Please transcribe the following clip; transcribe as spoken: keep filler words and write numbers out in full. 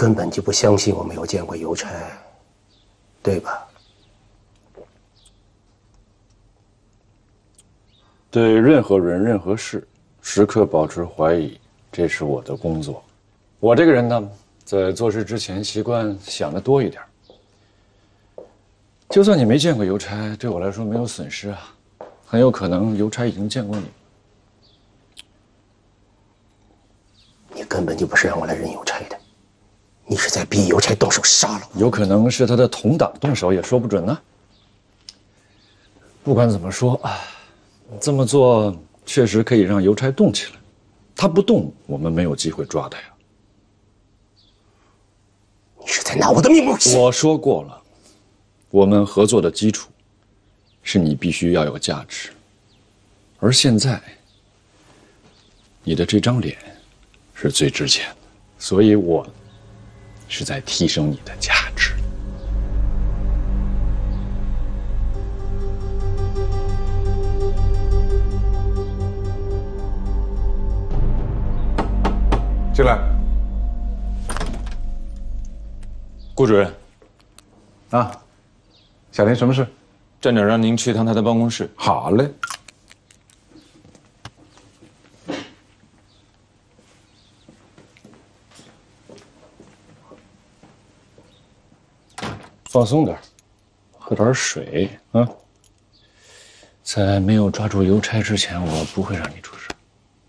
根本就不相信我没有见过邮差，对吧？ 对任何人、任何事，时刻保持怀疑，这是我的工作。我这个人呢，在做事之前习惯想的多一点。就算你没见过邮差，对我来说没有损失啊，很有可能邮差已经见过你。 你根本就不是让我来认邮差的，你是在逼邮差动手杀了我。 有可能是他的同党动手，也说不准呢。不管怎么说啊，这么做确实可以让邮差动起来。他不动，我们没有机会抓他呀。 你是在拿我的命冒险！ 我说过了，我们合作的基础是你必须要有价值，而现在你的这张脸是最值钱的，所以我是在提升你的价值。 进来。 顾主任， 啊，小林，什么事？ 站长让您去趟他的办公室。 好嘞。 放松点，喝点水啊。在没有抓住邮差之前，我不会让你出事。